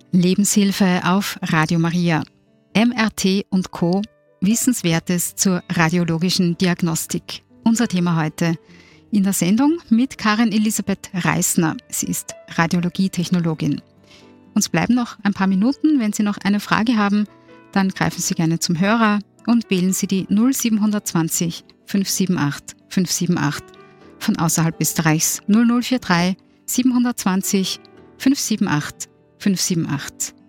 Lebenshilfe auf Radio Maria. MRT und Co. Wissenswertes zur radiologischen Diagnostik. Unser Thema heute in der Sendung mit Karin Elisabeth Reisner. Sie ist Radiologietechnologin. Uns bleiben noch ein paar Minuten. Wenn Sie noch eine Frage haben, dann greifen Sie gerne zum Hörer und wählen Sie die 0720 578 578. Von außerhalb Österreichs 0043 720 578 578.